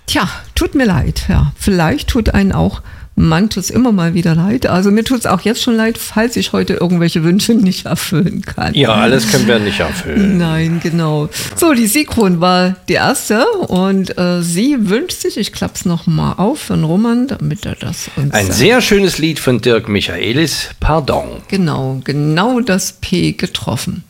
Tja, tut mir leid. Ja, vielleicht tut einen auch manches immer mal wieder leid. Also mir tut es auch jetzt schon leid, falls ich heute irgendwelche Wünsche nicht erfüllen kann. Ja, alles können wir nicht erfüllen. Nein, genau. So, die Sigrun war die erste und sie wünscht sich, ich klapp's noch mal auf für den Roman, damit er das uns Ein sehr schönes Lied von Dirk Michaelis, Pardon. Genau das P getroffen.